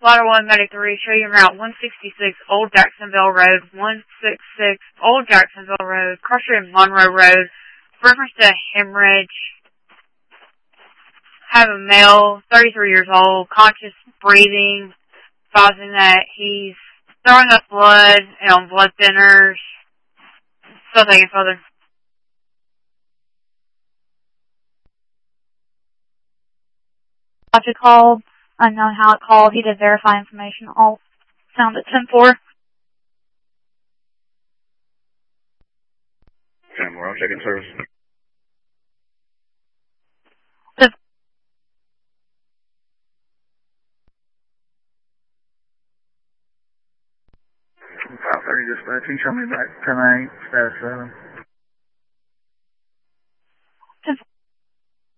Ladder 1, Medic 3, show you route 166, Old Jacksonville Road, 166, Old Jacksonville Road, Crusher and Monroe Road, reference to hemorrhage, have a male, 33 years old, conscious breathing, causing that he's throwing up blood and on blood thinners. Still taking further. Object called, unknown how it called. He did verify information. All sound at 10-4. 10-4, I'm checking service. 530 dispatch, can you show me back 10-8, status 7?